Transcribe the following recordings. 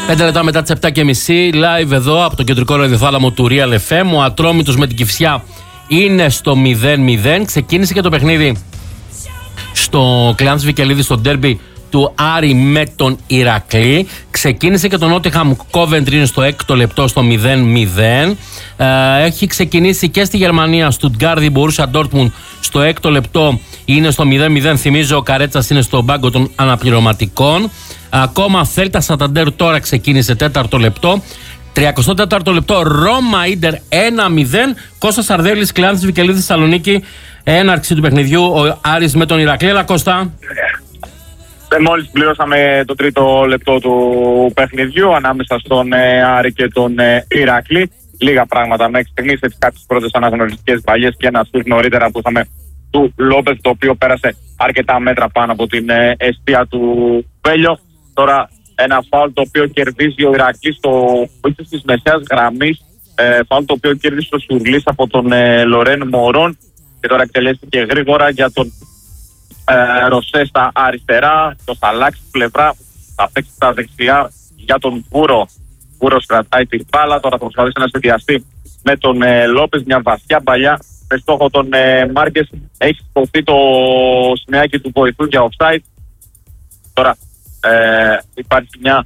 5 λεπτά μετά τις 7:30, live εδώ από το κεντρικό ραδιοθάλαμο του Real FM. Ο Ατρόμητος με την Κηφισιά είναι στο 0-0. Ξεκίνησε και το παιχνίδι στο Κλεάνθης Βικελίδη, στο ντέρμπι του Άρη με τον Ηρακλή. Ξεκίνησε και το Νότιχαμ Κόβεντρι, είναι στο 6ο λεπτό στο 0-0. Έχει ξεκινήσει και στη Γερμανία, Στουτγκάρδη Μπορούσια Ντόρτμουντ στο 6ο λεπτό είναι στο 0-0. Θυμίζω ο Καρέτσας είναι στο μπάγκο των αναπληρωματικών. Ακόμα Θέλτα Σανταντέρ τώρα ξεκίνησε 4ο λεπτό. 34ο λεπτό Ρώμα Ίντερ 1-0. Κώστας Σαρδέλης, Κλεάνθης Βικελίδη, Θεσσαλονίκη. Έναρξη του παιχνιδιού ο Άρης με τον Ηρακλή. Έλα Κώστα. Μόλις πληρώσαμε το 3ο λεπτό του παιχνιδιού ανάμεσα στον Άρη και τον Ηρακλή. Λίγα πράγματα μέχρι στιγμής, έτσι κάποιες πρώτες αναγνωριστικές παλιές και ένα σουτ νωρίτερα που είχαμε του Λόπες, το οποίο πέρασε αρκετά μέτρα πάνω από την εστία του Βέλιο. Τώρα ένα φάουλ το οποίο κερδίζει ο Ηρακλής στις μεσαίας γραμμής. Φάουλ το οποίο κέρδισε ο Σουρλής από τον Λορέν Μωρόν. Και τώρα εκτελέστηκε γρήγορα για τον Ρωσέ στα αριστερά. Το θα αλλάξει πλευρά, θα παίξει στα δεξιά για τον Βούρο. Βούρος κρατάει την μπάλα. Τώρα θα προσπαθήσει να συνδυαστεί με τον Λόπες. Μια βαθιά παλιά με στόχο τον Μάρκες. Έχει σηκωθεί το σημαίακι του βοηθού για offside. Τώρα υπάρχει μια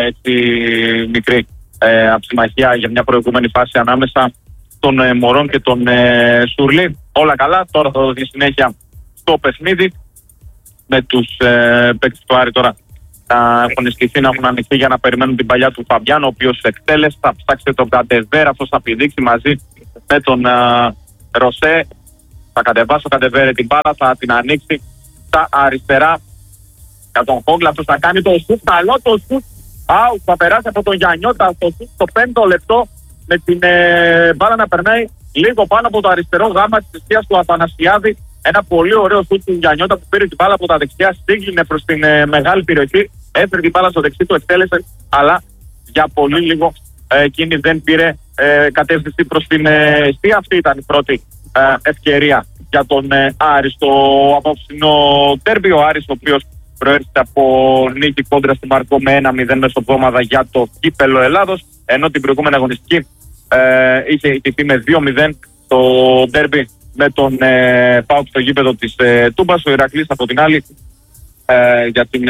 μικρή αψημαχία για μια προηγούμενη φάση ανάμεσα στον Μωρόν και τον Σουρλή. Όλα καλά. Τώρα θα δοθεί συνέχεια στο παιχνίδι με τους παίκτες του Άρη. Τώρα θα έχουν ισχυθεί να έχουν ανοιχτεί για να περιμένουν την παλιά του Φαμπιάνο, ο οποίος εκτέλεσε. Θα ψάξετε τον Καντεβέρ, αυτός θα πηδήξει μαζί με τον Ρωσέ. Θα κατεβάσει ο Καντεβέρ την μπάλα, θα την ανοίξει στα αριστερά για τον Χόγκλα. Αυτός θα κάνει το σουτ, καλό το σουτ. Θα περάσει από τον Γιαννιώτα στο σουτ στο 5ο λεπτό με την μπάλα να περνάει λίγο πάνω από το αριστερό γάμα της εστίας του Αθανασιάδη. Ένα πολύ ωραίο σουτ του Γιαννιώτα που πήρε την μπάλα από τα δεξιά, σύγκλινε προς την μεγάλη περιοχή, έφερε την μπάλα στο δεξί, του εκτέλεσε, αλλά για πολύ λίγο εκείνη δεν πήρε κατεύθυνση προς την εστία. Αυτή ήταν η πρώτη ευκαιρία για τον Άρη στο απόψινο τέρμπι. Ο Άρης, ο οποίος προέρχεται από νίκη κόντρα στη Μαρκό με 1-0 μεσοπρόμαδα για το κύπελο Ελλάδος, ενώ την προηγούμενη αγωνιστική είχε ιτηθεί με 2-0 στο ντέρμπι με τον ΠΑΟΚ στο γήπεδο της Τούμπας. Ο Ηρακλής από την άλλη για την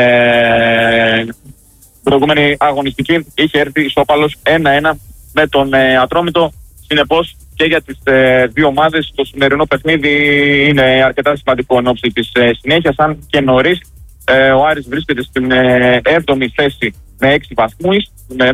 προηγούμενη αγωνιστική είχε έρθει ισόπαλος 1-1 με τον Ατρόμητο. Συνεπώς και για τις δύο ομάδες το σημερινό παιχνίδι είναι αρκετά σημαντικό εν ώψη της συνέχειας, αν και νωρίς. Ο Άρης βρίσκεται στην 7η θέση με 6 βαθμούς,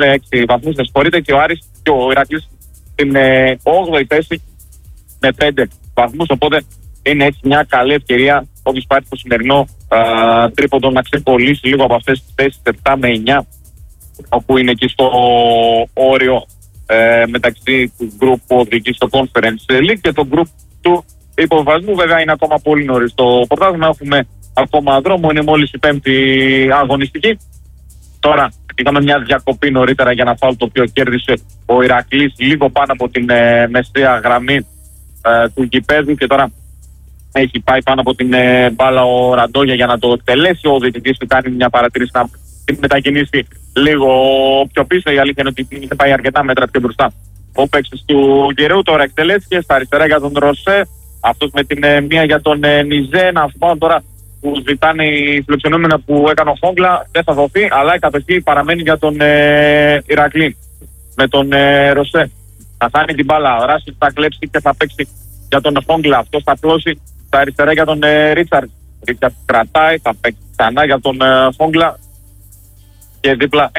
και ο Άρης και ο Ηρακλής στην 8η θέση με 5 βαθμούς, οπότε είναι έτσι μια καλή ευκαιρία όποιος πάρει το σημερινό τρίποντο να ξεκολλήσει λίγο από αυτές τις θέσεις 7 με 9, όπου είναι εκεί στο όριο μεταξύ του γκρουπ που οδηγεί στο Conference League και το γκρουπ του υποβασμού. Βέβαια είναι ακόμα πολύ νωρίς το πρωτάθλημα, έχουμε ακόμα δρόμο, είναι μόλις η 5η αγωνιστική. Τώρα είχαμε μια διακοπή νωρίτερα για ένα φάουλ το οποίο κέρδισε ο Ηρακλής λίγο πάνω από την μεσαία γραμμή του γηπέδου και τώρα έχει πάει πάνω από την μπάλα ο Ραντόγια για να το εκτελέσει. Ο διαιτητής του κάνει μια παρατήρηση να μετακινήσει λίγο πιο πίσω. Η αλήθεια είναι ότι είχε πάει αρκετά μέτρα πιο μπροστά ο παίκτης του Γεραιού. Τώρα εκτελέστηκε στα αριστερά για τον Ρωσέ, αυτός με την μία για τον Νιζέ. Ένα φάουλ τώρα που ζητάνε οι φιλοξενούμενα που έκανε ο Χόγκλα δεν θα δοθεί, αλλά η κατοχή παραμένει για τον Ηρακλή με τον Ρωσέ. Θα χάνει την μπάλα, ο Ράσιτ θα κλέψει και θα παίξει για τον Χόγκλα. Αυτός θα πλώσει στα αριστερά για τον Ρίτσαρντ. Ρίτσαρντ κρατάει, θα παίξει ξανά για τον Χόγκλα και δίπλα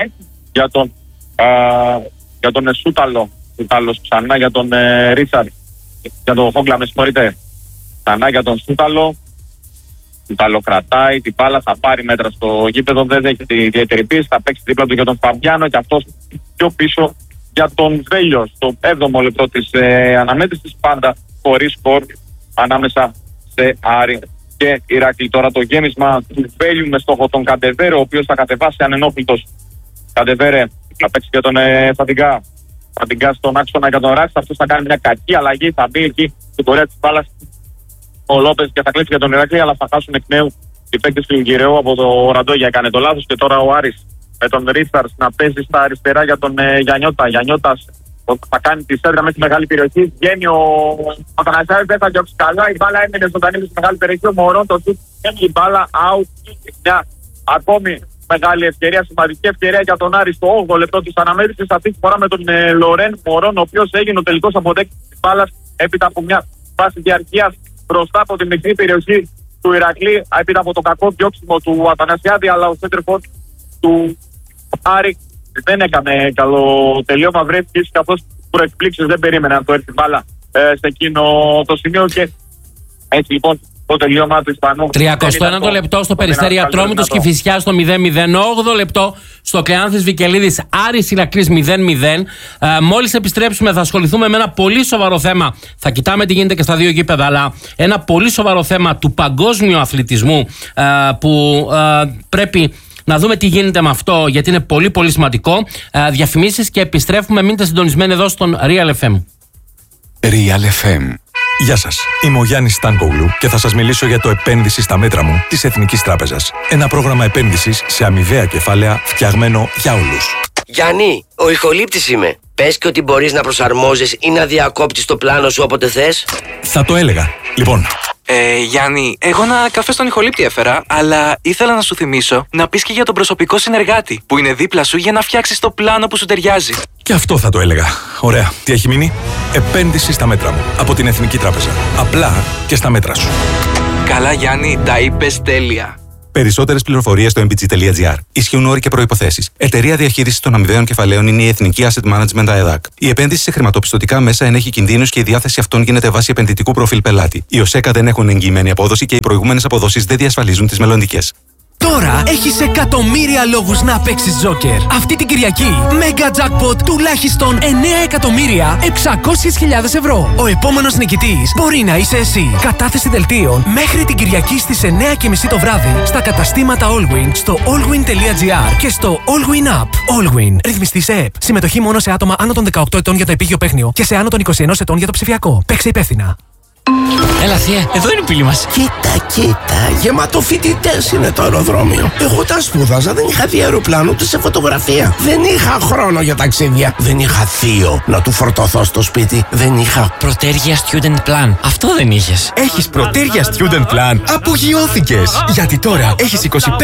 για τον Σούταλο. Σούταλος ξανά για τον Ρίτσαρντ. Για τον Χόγκλα, με συγχωρείτε. Ξανά για τον Σούταλο. Σούταλο κρατάει την μπάλα, θα πάρει μέτρα στο γήπεδο, δεν έχει τη ιδιαίτερη πίεση. Θα παίξει δίπλα του για τον Φαμπιάνο και αυτός πιο πίσω για τον Βέλιο. Στο 7ο λεπτό της αναμέτρησης, πάντα χωρίς σκορ ανάμεσα σε Άρη και Ηρακλή. Τώρα το γέμισμα του Βέλιου με στόχο τον Καντεβέρε, ο οποίος θα κατεβάσει ανενόχλητος. Καντεβέρε θα παίξει για τον Φαντιγκά. Φαντιγκά στον άξονα για τον Ράξ. Αυτός θα κάνει μια κακή αλλαγή, θα μπει εκεί στην πορεία της μπάλας ο Λόπες και θα κλείσει για τον Ηρακλή, αλλά θα χάσουν εκ νέου οι παίκτες του Γηραιού από το Ραντόγια. Έκανε το λάθος και τώρα ο Άρης με τον Ρίτσαρτς να παίζει στα αριστερά για τον Γιαννιώτα. Γιαννιώτας θα κάνει τη σέντρα μέσα στη μεγάλη περιοχή. Βγαίνει ο Αθανασιάδης, δεν θα διώξει καλά. Η μπάλα έμεινε ζωντανή στη μεγάλη περιοχή. Ο Μωρόν το σουτ, η μπάλα out. Μια ακόμη μεγάλη ευκαιρία, σημαντική ευκαιρία για τον Άρη στο 8ο λεπτό της αναμέτρησης. Αυτή τη φορά με τον Λορέν Μωρόν, ο οποίος έγινε ο τελικός αποδέκτης της μπάλας έπειτα από μια φάση διαρκείας μπροστά από τη μικρή περιοχή του Ηρακλή, έπειτα από το κακό διώξιμο του Αθανασιάδη, αλλά ο σέντερφορ του Άρη δεν έκανε καλό τελείωμα. Βρέθηκε καθώς προεκπλήξεις, δεν περίμενε να το έρθει μπάλα σε εκείνο το σημείο και έτσι λοιπόν το τελείωμα του Ισπανού. 31 λεπτό στο Περιστέρι Ατρόμητος Κηφισιάς στο 0-0. 8 λεπτό στο Κλεάνθης Βικελίδης Άρης Ηρακλής 0-0. Μόλις επιστρέψουμε θα ασχοληθούμε με ένα πολύ σοβαρό θέμα. Θα κοιτάμε τι γίνεται και στα δύο γήπεδα, αλλά ένα πολύ σοβαρό θέμα του παγκόσμιου αθλητισμού που πρέπει να δούμε τι γίνεται με αυτό, γιατί είναι πολύ πολύ σημαντικό. Διαφημίσεις και επιστρέφουμε. Μείνετε συντονισμένοι εδώ στον Real FM. Real FM. Γεια σας, είμαι ο Γιάννης Στάνκογλου και θα σας μιλήσω για το επένδυση στα μέτρα μου της Εθνικής Τράπεζας. Ένα πρόγραμμα επένδυσης σε αμοιβαία κεφάλαια φτιαγμένο για όλους. Γιάννη, ο ηχολήπτης είμαι. Πες και ότι μπορείς να προσαρμόζεις ή να διακόπτεις το πλάνο σου όποτε θες. Θα το έλεγα. Λοιπόν. Γιάννη, εγώ ένα καφέ στον ηχολήπτη έφερα, αλλά ήθελα να σου θυμίσω να πεις και για τον προσωπικό συνεργάτη που είναι δίπλα σου για να φτιάξεις το πλάνο που σου ταιριάζει. Και αυτό θα το έλεγα. Ωραία. Τι έχει μείνει? Επένδυση στα μέτρα μου από την Εθνική Τράπεζα. Απλά και στα μέτρα σου. Καλά, Γιάννη, τα είπες τέλεια. Περισσότερες πληροφορίες στο mbg.gr. Ισχύουν όροι και προϋποθέσεις. Εταιρεία διαχείρισης των αμοιβαίων κεφαλαίων είναι η Εθνική Asset Management ΑΕΔΑΚ. Η επένδυση σε χρηματοπιστωτικά μέσα ενέχει κινδύνους και η διάθεση αυτών γίνεται βάσει επενδυτικού προφίλ πελάτη. Οι ΟΣΕΚΑ δεν έχουν εγγυημένη απόδοση και οι προηγούμενες αποδόσεις δεν διασφαλίζουν τις μελλοντικές. Τώρα έχεις εκατομμύρια λόγους να παίξεις Τζόκερ. Αυτή την Κυριακή, Mega Jackpot τουλάχιστον 9.600.000 ευρώ. Ο επόμενος νικητής μπορεί να είσαι εσύ. Κατάθεση δελτίων μέχρι την Κυριακή στις 9:30 το βράδυ στα καταστήματα Allwyn, στο allwyn.gr και στο Allwyn App. Allwyn. Ρυθμιστή σε ΕΠ. Συμμετοχή μόνο σε άτομα άνω των 18 ετών για το επίγειο παίχνιο και σε άνω των 21 ετών για το ψηφιακό. Παίξε υπεύθυνα. Έλα θεία, εδώ είναι η πύλη μας. Κοίτα, γεμάτο φοιτητές είναι το αεροδρόμιο. Εγώ τα σπούδαζα, δεν είχα δει αεροπλάνο ούτε σε φωτογραφία. Δεν είχα χρόνο για ταξίδια. Δεν είχα θείο να του φορτωθώ στο σπίτι. Δεν είχα Πρωτέργεια Student Plan. Αυτό δεν είχες. Έχεις Πρωτέργεια Student Plan. Απογειώθηκες. Γιατί τώρα έχεις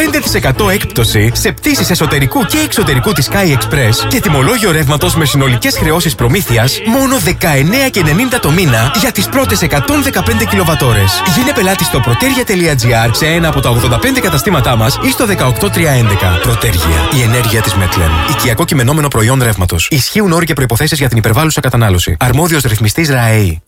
25% έκπτωση σε πτήσεις εσωτερικού και εξωτερικού της Sky Express και τιμολόγιο ρεύματος με συνολικές χρεώσεις προμήθειας μόνο 19,90 το μήνα για τις πρώτες 115 κιλοβατόρες. Γίνε πελάτη στο protergia.gr σε ένα από τα 85 καταστήματά μας ή στο 18311. Πρωτέργεια. Η ενέργεια της Μετλεν. Οικιακό κειμενόμενο προϊόν ρεύματος. Ισχύουν όροι και προϋποθέσεις για την υπερβάλλουσα κατανάλωση. Αρμόδιος ρυθμιστής ΡΑΕΗ.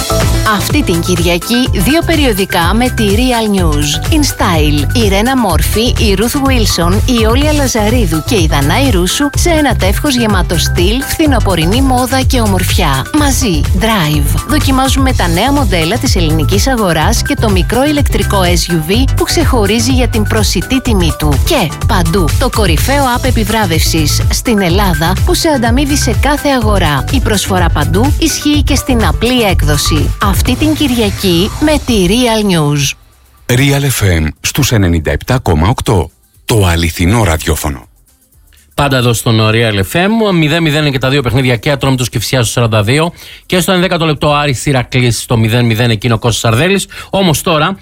Αυτή την Κυριακή, δύο περιοδικά με τη Real News. In Style, η Ρένα Μόρφη, η Ρουθ Βίλσον, η Όλια Λαζαρίδου και η Δανάη Ρούσου σε ένα τεύχος γεμάτο στυλ, φθινοπορεινή μόδα και ομορφιά. Μαζί, Drive. Δοκιμάζουμε τα νέα μοντέλα της ελληνικής αγοράς και το μικρό ηλεκτρικό SUV που ξεχωρίζει για την προσιτή τιμή του. Και παντού, το κορυφαίο app επιβράβευσης στην Ελλάδα που σε ανταμείβει σε κάθε αγορά. Η προσφορά παντού ισχύει και στην απλή έκδοση. Αυτή την Κυριακή με τη Real News. Real FM στους 97,8. Το αληθινό ραδιόφωνο. Πάντα εδώ στον Real FM. 0-0 είναι και τα δύο παιχνίδια, και Ατρόμητος Κηφισιάς στο 42 και στο 11ο λεπτό Άρης Ηρακλής στο 0-0 εκείνο Κώστας Σαρδέλης. Όμως τώρα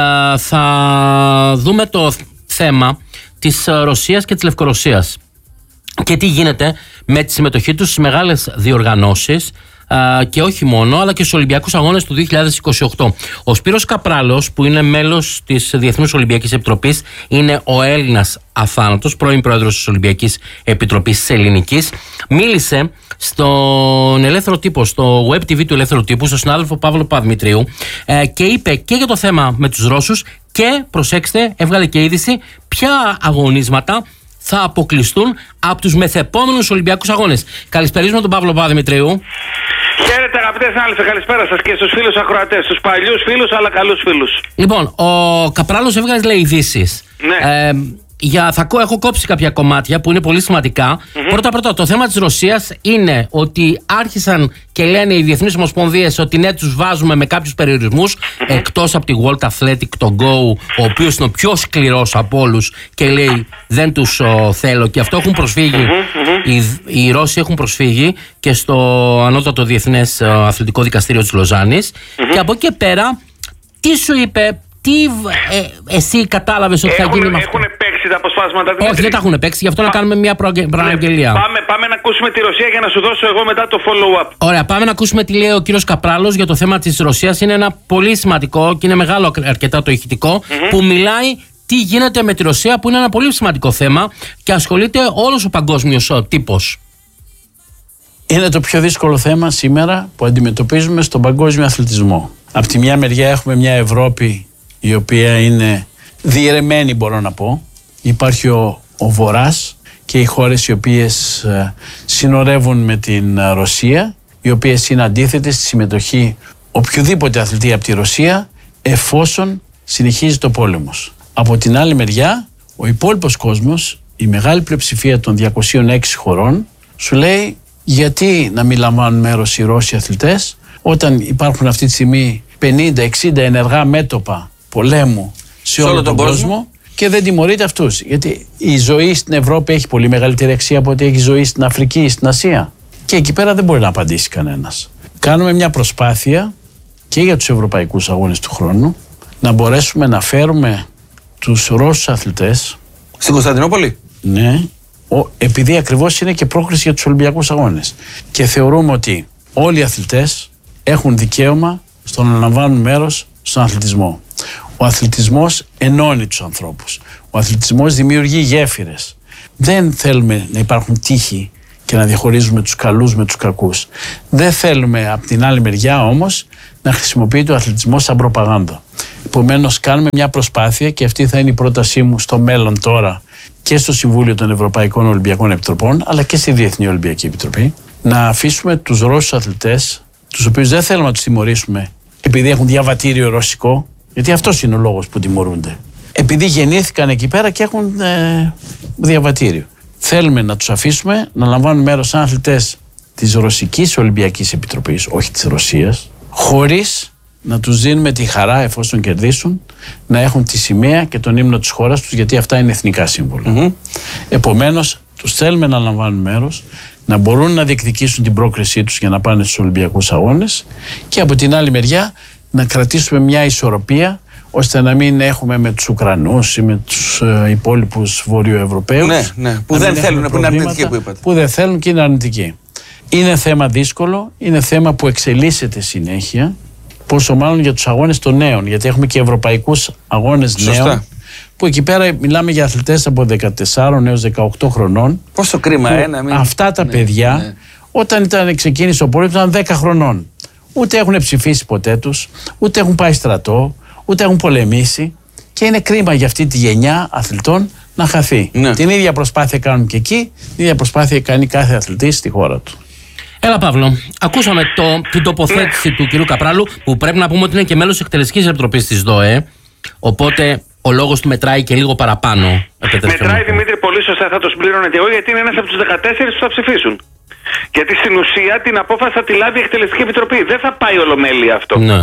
θα δούμε το θέμα της Ρωσίας και της Λευκορωσίας και τι γίνεται με τη συμμετοχή τους στις μεγάλες διοργανώσεις και όχι μόνο, αλλά και στους Ολυμπιακούς Αγώνες του 2028. Ο Σπύρος Καπράλος, που είναι μέλος της Διεθνούς Ολυμπιακής Επιτροπής, είναι ο Έλληνας αθάνατος, πρώην πρόεδρος της Ολυμπιακής Επιτροπής της Ελληνικής, μίλησε στον ελεύθερο τύπο, στο web TV του ελεύθερου τύπου, στον συνάδελφο Παύλο Παπαδημητρίου και είπε και για το θέμα με τους Ρώσους και, προσέξτε, έβγαλε και είδηση ποια αγωνίσματα θα αποκλειστούν από τους μεθεπόμενους Ολυμπιακούς Αγώνες. Καλησπερίζουμε τον Παύλο Παπαδημητρίου. Χαίρετε αγαπητέ συνάδελφοι, καλησπέρα σας και στους φίλους ακροατές, στους παλιούς φίλους αλλά καλούς φίλους. Λοιπόν, ο Καπράλος έβγαλε, λέει, ειδήσεις. Ναι. έχω κόψει κάποια κομμάτια που είναι πολύ σημαντικά. Πρώτα, το θέμα της Ρωσίας είναι ότι άρχισαν και λένε οι διεθνείς ομοσπονδίες ότι ναι, τους βάζουμε με κάποιους περιορισμούς, εκτός από τη World Athletic, το Go, ο οποίος είναι ο πιο σκληρός από όλους και λέει δεν τους θέλω, και αυτό έχουν προσφύγει. Οι Ρώσοι έχουν προσφύγει και στο Ανώτατο Διεθνές Αθλητικό Δικαστήριο της Λοζάνης. Και από εκεί και πέρα, τι σου είπε, εσύ κατάλαβες ότι θα γίνει με αυτό? Έχουν παίξει τα αποσπάσματα? Όχι, δεν τα έχουν παίξει, γι' αυτό να κάνουμε μια προαγγελία. Πάμε να ακούσουμε τη Ρωσία για να σου δώσω εγώ μετά το follow-up. Ωραία, πάμε να ακούσουμε τι λέει ο κύριος Καπράλος για το θέμα της Ρωσίας. Είναι ένα πολύ σημαντικό και είναι μεγάλο αρκετά το ηχητικό, που μιλάει τι γίνεται με τη Ρωσία, που είναι ένα πολύ σημαντικό θέμα και ασχολείται όλος ο παγκόσμιος τύπος. Είναι το πιο δύσκολο θέμα σήμερα που αντιμετωπίζουμε στον παγκόσμιο αθλητισμό. Από τη μια μεριά έχουμε μια Ευρώπη η οποία είναι διαιρεμένη, μπορώ να πω. Υπάρχει ο Βορράς και οι χώρες οι οποίες συνορεύουν με την Ρωσία, οι οποίες είναι αντίθετες στη συμμετοχή οποιοδήποτε αθλητή από τη Ρωσία, εφόσον συνεχίζει το πόλεμος. Από την άλλη μεριά, ο υπόλοιπος κόσμος, η μεγάλη πλειοψηφία των 206 χωρών, σου λέει γιατί να μην λαμβάνουν μέρος οι Ρώσοι αθλητές, όταν υπάρχουν αυτή τη στιγμή 50-60 ενεργά μέτωπα πολέμου σε όλο τον κόσμο και δεν τιμωρείται αυτούς. Γιατί η ζωή στην Ευρώπη έχει πολύ μεγαλύτερη αξία από ότι έχει ζωή στην Αφρική ή στην Ασία. Και εκεί πέρα δεν μπορεί να απαντήσει κανένας. Κάνουμε μια προσπάθεια και για τους ευρωπαϊκούς αγώνες του χρόνου να μπορέσουμε να φέρουμε τους Ρώσους αθλητές στην Κωνσταντινούπολη. Ναι, επειδή ακριβώς είναι και πρόκριση για τους Ολυμπιακούς αγώνες. Και θεωρούμε ότι όλοι οι αθλητές έχουν δικαίωμα στο να λαμβάνουν μέρος στον αθλητισμό. Ο αθλητισμός ενώνει τους ανθρώπους. Ο αθλητισμός δημιουργεί γέφυρες. Δεν θέλουμε να υπάρχουν τύχοι και να διαχωρίζουμε τους καλούς με τους κακούς. Δεν θέλουμε από την άλλη μεριά όμως να χρησιμοποιείται ο αθλητισμός σαν προπαγάνδα. Επομένως κάνουμε μια προσπάθεια και αυτή θα είναι η πρότασή μου στο μέλλον τώρα και στο Συμβούλιο των Ευρωπαϊκών Ολυμπιακών Επιτροπών αλλά και στη Διεθνή Ολυμπιακή Επιτροπή να αφήσουμε τους Ρώσους αθλητές, τους οποίους δεν θέλουμε να τους τιμωρήσουμε επειδή έχουν διαβατήριο ρωσικό, γιατί αυτός είναι ο λόγος που τιμωρούνται. Επειδή γεννήθηκαν εκεί πέρα και έχουν διαβατήριο. Θέλουμε να τους αφήσουμε να λαμβάνουν μέρος σαν αθλητές της Ρωσικής Ολυμπιακής Επιτροπής, όχι της Ρωσίας, χωρίς να τους δίνουμε τη χαρά, εφόσον κερδίσουν, να έχουν τη σημαία και τον ύμνο της χώρας τους, γιατί αυτά είναι εθνικά σύμβολα. Επομένως, τους θέλουμε να λαμβάνουν μέρος, να μπορούν να διεκδικήσουν την πρόκρισή τους για να πάνε στους Ολυμπιακούς Αγώνες και από την άλλη μεριά να κρατήσουμε μια ισορροπία ώστε να μην έχουμε με τους Ουκρανούς ή με τους υπόλοιπους Βορειοευρωπαίους που δεν θέλουν, που είναι αρνητικοί, που είπατε. Που δεν θέλουν και είναι αρνητικοί. Είναι θέμα δύσκολο, είναι θέμα που εξελίσσεται συνέχεια, πόσο μάλλον για τους αγώνες των νέων, γιατί έχουμε και ευρωπαϊκούς αγώνες νέων, που εκεί πέρα μιλάμε για αθλητές από 14 έως 18 χρονών. Πόσο κρίμα, αυτά τα παιδιά, όταν ξεκίνησε ο πόλεμος, ήταν 10 χρονών. Ούτε έχουν ψηφίσει ποτέ τους, ούτε έχουν πάει στρατό, ούτε έχουν πολεμήσει. Και είναι κρίμα για αυτή τη γενιά αθλητών να χαθεί. Την ίδια προσπάθεια κάνουν και εκεί, την ίδια προσπάθεια κάνει κάθε αθλητής στη χώρα του. Έλα Παύλο, ακούσαμε την τοποθέτηση του κ. Καπράλου, που πρέπει να πούμε ότι είναι και μέλος της Εκτελεστικής Επιτροπής της ΔΟΕ, οπότε ο λόγος του μετράει και λίγο παραπάνω. Μετράει, Δημήτρη, πολύ σωστά, θα το συμπλήρωνε και εγώ, γιατί είναι ένας από τους 14 που θα ψηφίσουν. Γιατί στην ουσία την απόφαση θα τη λάβει η Εκτελεστική Επιτροπή. Δεν θα πάει ολομέλεια αυτό. Ναι.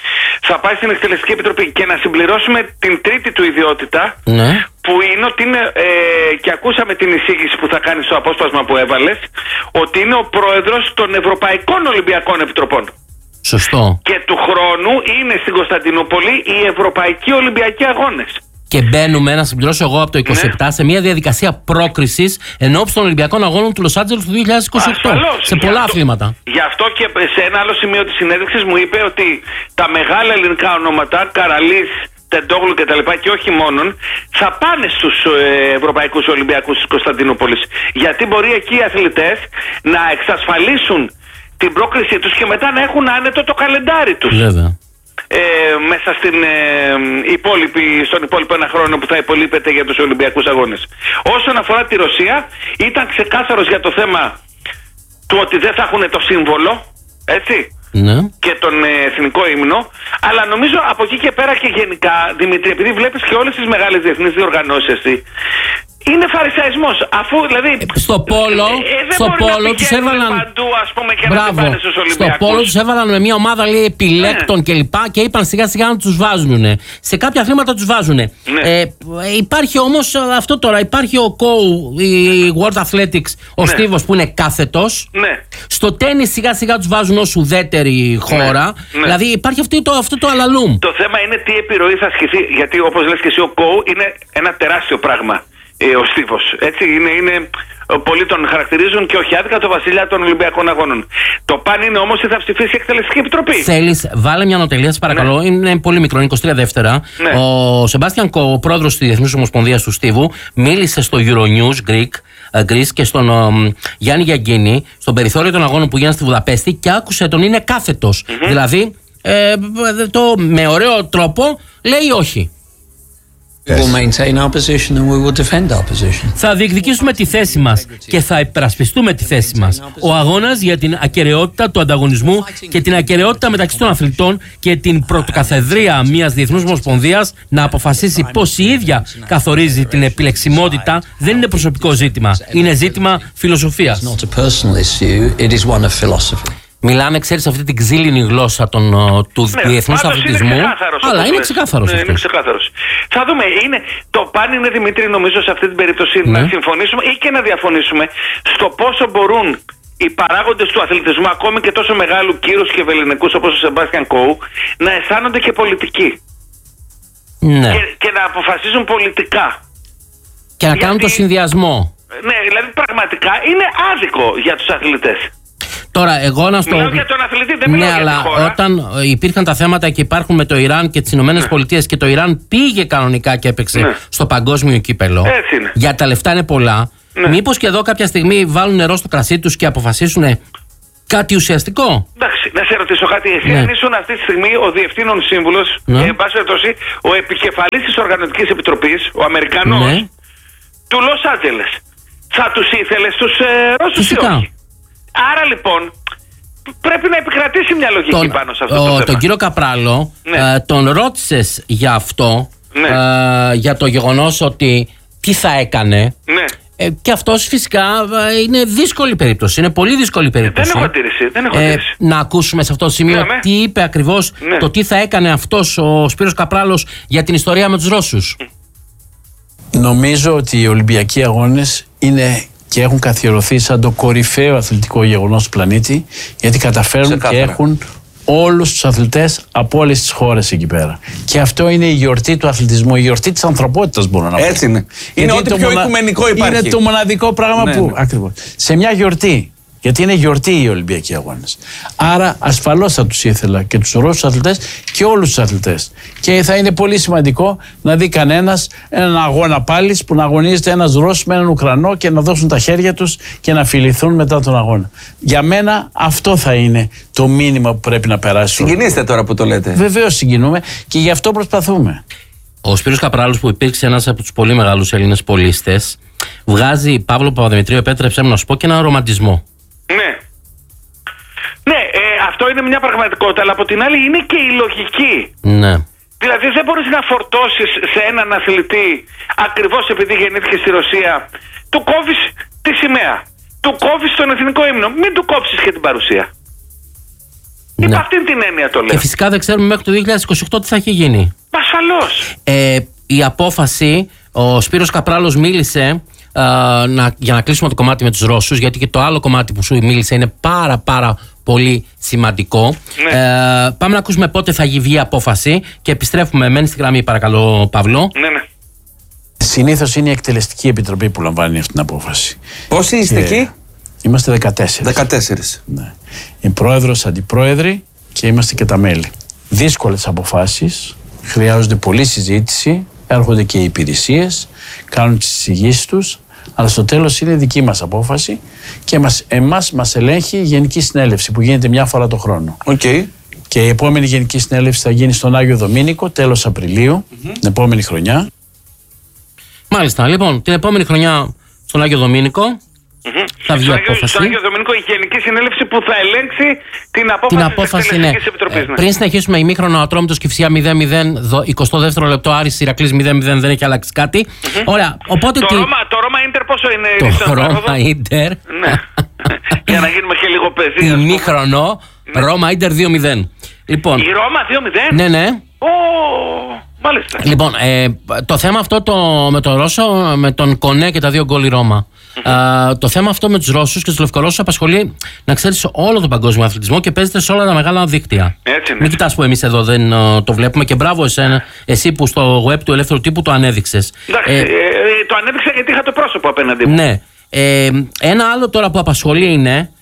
Θα πάει στην Εκτελεστική Επιτροπή. Και να συμπληρώσουμε την τρίτη του ιδιότητα, που είναι ότι είναι, και ακούσαμε την εισήγηση που θα κάνει στο απόσπασμα που έβαλες, ότι είναι ο πρόεδρος των Ευρωπαϊκών Ολυμπιακών Επιτροπών. Σωστό. Και του χρόνου είναι στην Κωνσταντινούπολη οι Ευρωπαϊκοί Ολυμπιακοί Αγώνες. Και μπαίνουμε, να συμπληρώσω εγώ, από το 27 σε μια διαδικασία πρόκρισης ενώπιση των Ολυμπιακών Αγώνων του Λος Άντζελες του 2028. Ασφαλώς, σε πολλά αθλήματα. Γι' αυτό και σε ένα άλλο σημείο της συνέντευξης μου είπε ότι τα μεγάλα ελληνικά ονόματα, Καραλής, Τεντόγλου κτλ. Και όχι μόνον, θα πάνε στους Ευρωπαϊκούς Ολυμπιακούς της Κωνσταντινούπολης. Γιατί μπορεί εκεί οι αθλητές να εξασφαλίσουν την πρόκρισή τους και μετά να έχουν άνετο το καλεντάρι τους. Βέβαια. Μέσα στον υπόλοιπο ένα χρόνο που θα υπολείπεται για τους Ολυμπιακούς Αγώνες. Όσον αφορά τη Ρωσία, ήταν ξεκάθαρος για το θέμα του ότι δεν θα έχουν το σύμβολο, έτσι. και τον εθνικό ύμνο. Αλλά νομίζω από εκεί και πέρα και γενικά, Δημήτρη, επειδή βλέπεις και όλες τις μεγάλες διεθνείς διοργανώσεις, είναι φαρισαϊσμός. Αφού δηλαδή. Στο πόλο τους έβαλαν. Παντού, ας πούμε, και να πάνε στους Ολυμπιακούς. Στο πόλο τους έβαλαν με μια ομάδα, λέει, επιλέκτων κλπ. Και είπαν σιγά σιγά να τους βάζουν. Σε κάποια αθλήματα τους βάζουν. Υπάρχει όμως αυτό τώρα. Υπάρχει ο COU, η World Athletics, ο Στίβος που είναι κάθετος. Στο τένις σιγά σιγά τους βάζουν ως ουδέτερη χώρα. Δηλαδή υπάρχει αυτό το αλαλούμ. Το θέμα είναι τι επιρροή θα ασκηθεί. Γιατί όπως λες και εσύ, ο COU είναι ένα τεράστιο πράγμα. Ο Στίβος. Έτσι είναι. Πολλοί τον χαρακτηρίζουν και όχι άδικα το βασιλιά των Ολυμπιακών Αγώνων. Το παν είναι όμως τι θα ψηφίσει η Εκτελεστική Επιτροπή. Θέλεις, βάλε μια νοτελεία, σε παρακαλώ. Είναι πολύ μικρό, 23 δεύτερα. Ο Σεμπάστιαν Κο, ο πρόεδρος της Διεθνούς Ομοσπονδίας του Στίβου, μίλησε στο Euronews Greece και στον Γιάννη Γιαγκίνη, στον περιθώριο των αγώνων που γίνανε στη Βουδαπέστη και άκουσε τον είναι κάθετος. Δηλαδή, με ωραίο τρόπο λέει όχι. Θα διεκδικήσουμε τη θέση μας και θα υπερασπιστούμε τη θέση μας. Ο αγώνας για την ακεραιότητα του ανταγωνισμού και την ακεραιότητα μεταξύ των αθλητών και την πρωτοκαθεδρία μιας διεθνούς ομοσπονδίας να αποφασίσει πως η ίδια καθορίζει την επιλεξιμότητα δεν είναι προσωπικό ζήτημα. Είναι ζήτημα φιλοσοφίας. Μιλάμε, ξέρεις, αυτή την ξύλινη γλώσσα του διεθνούς αθλητισμού. Αλλά είναι ξεκάθαρος. Είναι ξεκάθαρος. Θα δούμε. Το παν είναι, Δημήτρη, νομίζω σε αυτή την περίπτωση να συμφωνήσουμε ή και να διαφωνήσουμε στο πόσο μπορούν οι παράγοντες του αθλητισμού, ακόμη και τόσο μεγάλου κύρους και βεληνικούς όπως ο Σεμπάστιαν Κόου, να αισθάνονται και πολιτικοί. Και να αποφασίζουν πολιτικά. Και να κάνουν το συνδυασμό. Ναι, δηλαδή πραγματικά είναι άδικο για τους αθλητές. Τώρα, εγώ να στο. Μιλάω για τον αθλητή, δεν μιλάω για τη χώρα. Όταν υπήρχαν τα θέματα και υπάρχουν με το Ιράν και τις Ηνωμένες Πολιτείες και το Ιράν πήγε κανονικά και έπαιξε στο παγκόσμιο κύπελο. Για τα λεφτά είναι πολλά. Μήπως και εδώ κάποια στιγμή βάλουν νερό στο κρασί τους και αποφασίσουν κάτι ουσιαστικό. Εντάξει, να σε ρωτήσω κάτι. Εσύ αν ήσουν αυτή τη στιγμή ο διευθύνων σύμβουλος, εν πάση περιπτώσει, ο επικεφαλής της Οργανωτικής Επιτροπής, ο Αμερικανός του Λος Άντζελες, θα τους ήθελες τους Ρώσους ή όχι? Άρα λοιπόν πρέπει να επικρατήσει μια λογική πάνω σε αυτό το θέμα. Τον κύριο Καπράλο τον ρώτησες για αυτό, για το γεγονός ότι τι θα έκανε. Και αυτός φυσικά είναι δύσκολη περίπτωση. Είναι πολύ δύσκολη περίπτωση. Δεν έχω αντίρρηση. Να ακούσουμε σε αυτό το σημείο τι είπε ακριβώς, το τι θα έκανε αυτός ο Σπύρος Καπράλος για την ιστορία με τους Ρώσους. Νομίζω ότι οι Ολυμπιακοί Αγώνες είναι και έχουν καθιερωθεί σαν το κορυφαίο αθλητικό γεγονός του πλανήτη, γιατί καταφέρουν και έχουν όλους τους αθλητές από όλες τις χώρες εκεί πέρα. Και αυτό είναι η γιορτή του αθλητισμού, η γιορτή της ανθρωπότητας, μπορώ να πω. Έτσι είναι. Είναι ό,τι πιο οικουμενικό υπάρχει. Είναι το μοναδικό πράγμα που. Ακριβώς. Σε μια γιορτή. Γιατί είναι γιορτή οι Ολυμπιακοί Αγώνες. Άρα ασφαλώς θα τους ήθελα και τους Ρώσους αθλητές και όλους τους αθλητές. Και θα είναι πολύ σημαντικό να δει κανένας έναν αγώνα πάλης που να αγωνίζεται ένας Ρώσος με έναν Ουκρανό και να δώσουν τα χέρια τους και να φιληθούν μετά τον αγώνα. Για μένα αυτό θα είναι το μήνυμα που πρέπει να περάσει. Συγκινήστε τώρα που το λέτε. Βεβαίως συγκινούμε και γι' αυτό προσπαθούμε. Ο Σπύρος Καπράλος, που υπήρξε ένας από τους πολύ μεγάλους Έλληνες πολίστες, βγάζει, Παύλο Παπαδημητρίου, επέτρεψε να σου πω, και έναν ρομαντισμό. Ναι, αυτό είναι μια πραγματικότητα, αλλά από την άλλη είναι και η λογική. Ναι. Δηλαδή δεν μπορείς να φορτώσεις σε έναν αθλητή, ακριβώς επειδή γεννήθηκε στη Ρωσία, του κόβεις τη σημαία, του κόβεις τον εθνικό ύμνο, μην του κόψεις και την παρουσία. Ναι. Υπ' αυτήν την έννοια το λέω. Και φυσικά δεν ξέρουμε μέχρι το 2028 τι θα έχει γίνει. Ασφαλώς. Η απόφαση, ο Σπύρος Καπράλος μίλησε για να κλείσουμε το κομμάτι με τους Ρώσους, γιατί και το άλλο κομμάτι που σου μίλησε είναι πάρα πολύ σημαντικό. Πάμε να ακούσουμε πότε θα βγει η απόφαση και επιστρέφουμε. Μένει στη γραμμή, παρακαλώ, Παύλο. Ναι. Συνήθως είναι η Εκτελεστική Επιτροπή που λαμβάνει αυτή την απόφαση. Πόσοι είστε εκεί? Είμαστε 14. Ναι. Η πρόεδρος, αντιπρόεδροι και είμαστε και τα μέλη. Δύσκολες αποφάσεις, χρειάζονται πολλή συζήτηση, έρχονται και οι υπηρεσίες, κάνουν τις εισηγήσεις τους, αλλά στο τέλος είναι δική μας απόφαση και εμάς μας ελέγχει η Γενική Συνέλευση που γίνεται μια φορά το χρόνο. Και η επόμενη Γενική Συνέλευση θα γίνει στον Άγιο Δομήνικο τέλος Απριλίου, την επόμενη χρονιά. Μάλιστα, λοιπόν, την επόμενη χρονιά στον Άγιο Δομήνικο θα βγει απόφαση. Στον Άγιο Δομήνικο η Γενική Συνέλευση που θα ελέγξει την απόφαση της Εκτελεστικής Επιτροπής. Πριν συνεχίσουμε ημίχρονο, Ατρόμητος Κηφισιά 0-0, 22ο λεπτό, Άρης Ηρακλής 0-0, δεν έχει αλλάξει κάτι. Ωραία, οπότε το Ρώμα Ίντερ πόσο είναι? Το Ρώμα Ίντερ. Ναι. Για να γίνουμε και λίγο παιδί. Ημίχρονο, Ρώμα Ίντερ 2-0. Λοιπόν, η Ρώμα 2-0? Ναι, ναι. Μάλιστα. Λοιπόν, το θέμα αυτό με τον Ρώσο, με τον Κονέ και τα 2 γκολ η Ρώμα. Το θέμα αυτό με τους Ρώσους και τους Λευκορώσους απασχολεί, να ξέρεις, όλο τον παγκόσμιο αθλητισμό και παίζεται σε όλα τα μεγάλα δίκτυα. Μην κοιτάς που εμείς εδώ δεν το βλέπουμε, και μπράβο εσύ που στο web του Ελεύθερου Τύπου το ανέδειξες. Εντάξει, το ανέδειξα γιατί είχα το πρόσωπο απέναντι μου. Ναι. Ένα άλλο τώρα που απασχολεί είναι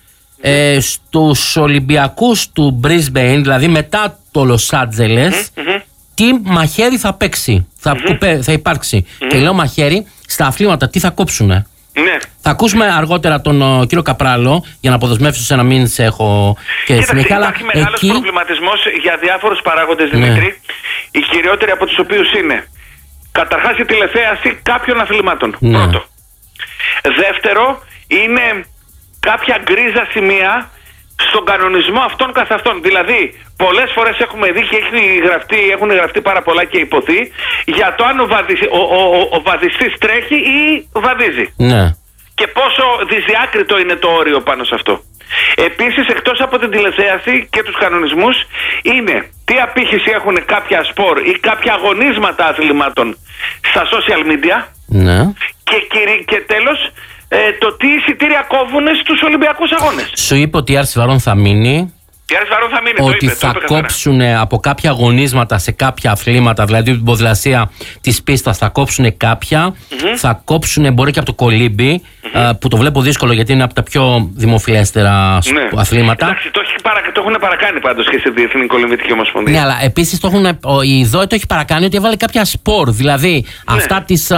στους Ολυμπιακούς του Brisbane, δηλαδή μετά το Λος Άντζελες, τι μαχαίρι θα παίξει, θα υπάρξει. Και λέω μαχαίρι στα αθλήματα, τι θα κόψουνε. Ναι. Θα ακούσουμε αργότερα τον κύριο Καπράλο για να αποδεσμεύσω σε να μην σε έχω και συνέχεια. Υπάρχει μεγάλος προβληματισμός για διάφορους παράγοντες, Δημήτρη. Οι κυριότεροι από τους οποίους είναι καταρχάς η τηλεθέαση κάποιων αθλημάτων. Πρώτο. Δεύτερο, είναι κάποια γκρίζα σημεία στον κανονισμό αυτών καθ' αυτών. Δηλαδή, πολλές φορές έχουμε δει και έχουν γραφτεί πάρα πολλά και υποθεί για το αν ο βαδιστής τρέχει ή βαδίζει. Ναι. Και πόσο δυσδιάκριτο είναι το όριο πάνω σε αυτό. Επίσης, εκτός από την τηλεθέαση και τους κανονισμούς, είναι τι απήχηση έχουν κάποια σπορ ή κάποια αγωνίσματα αθλημάτων στα social media. Ναι. Και τέλος, το τι εισιτήρια κόβουν στους Ολυμπιακούς αγώνες. Σου είπε ότι η Άρση Βαρών θα μείνει. Ότι θα κόψουν από κάποια αγωνίσματα σε κάποια αθλήματα, δηλαδή την ποδηλασία της πίστας θα κόψουν κάποια, θα κόψουν μπορεί και από το κολύμπι, που το βλέπω δύσκολο γιατί είναι από τα πιο δημοφιλέστερα αθλήματα. Εντάξει, το έχουν παρακάνει πάντως και στη Διεθνή Κολυμβητική Ομοσπονδία. Ναι, αλλά επίσης η ΔΟΕ το έχει παρακάνει ότι έβαλε κάποια σπορ, δηλαδή αυτά τις,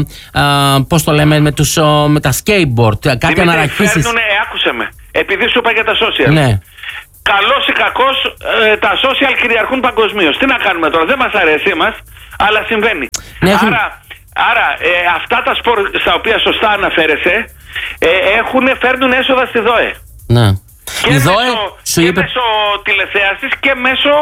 πώς το λέμε, με τα skateboard, κάποια αναραχήσεις. Άκουσε με, επειδή σου είπα για τα social. Ναι. Καλώς ή κακώς τα social κυριαρχούν παγκοσμίως. Τι να κάνουμε τώρα, δεν μας αρέσει εμάς, αλλά συμβαίνει. Ναι, άρα αυτά τα σπορ στα οποία σωστά αναφέρεσαι φέρνουν έσοδα στη ΔΟΕ. Ναι. Και μέσω τηλεθέασης και μέσω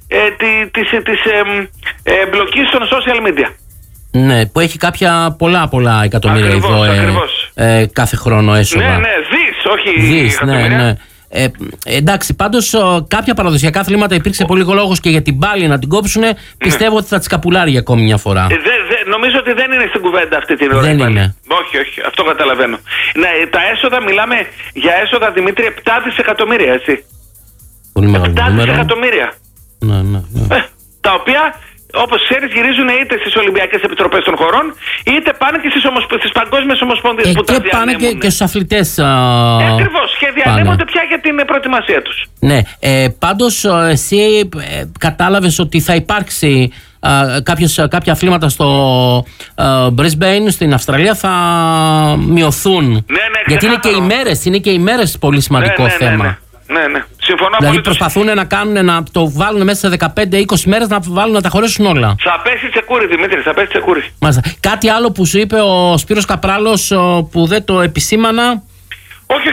της εμπλοκής των social media. Ναι, που έχει πολλά εκατομμύρια η ΔΟΕ κάθε χρόνο έσοδα. Ναι, όχι εκατομμύρια. Ναι. Εντάξει, πάντως κάποια παραδοσιακά αθλήματα υπήρξε πολύ λόγος και για την πάλι να την κόψουν. Πιστεύω ότι θα τις καπουλάρει για ακόμη μια φορά. Νομίζω ότι δεν είναι στην κουβέντα αυτή την ώρα. Δεν είναι. Όχι, αυτό καταλαβαίνω. Τα έσοδα, μιλάμε για έσοδα, Δημήτρη, 7 δισεκατομμύρια, έτσι. Πολύ μεγάλο 7 δισεκατομμύρια. Ναι. Τα οποία, όπως ξέρεις, γυρίζουν είτε στις Ολυμπιακές Επιτροπές των χωρών, είτε πάνε και στις παγκόσμιες ομοσπονδίες που τα πάνε και στους αθλητές. Ακριβώς, και διανέμονται πια για την προετοιμασία τους. Ναι, πάντως εσύ κατάλαβες ότι θα υπάρξει κάποια αθλήματα στο Brisbane, στην Αυστραλία, θα μειωθούν. Ναι, γιατί είναι και οι μέρες πολύ σημαντικό θέμα. Ναι. Συμφωνώ. Δηλαδή προσπαθούν να το βάλουν μέσα σε 15-20 μέρες να τα χωρέσουν όλα. Θα πέσει τσεκούρι, Δημήτρη, θα πέσει τσεκούρι. Μάλιστα. Κάτι άλλο που σου είπε ο Σπύρος Καπράλος που δεν το επισήμανα? Όχι,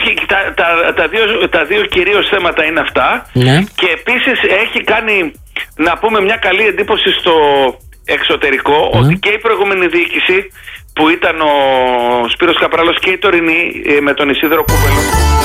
τα δύο κυρίως θέματα είναι αυτά. Ναι. Και επίσης έχει κάνει, να πούμε, μια καλή εντύπωση στο εξωτερικό, ότι και η προηγούμενη διοίκηση που ήταν ο Σπύρος Καπράλος και η τωρινή με τον Ισίδωρο Κούβελο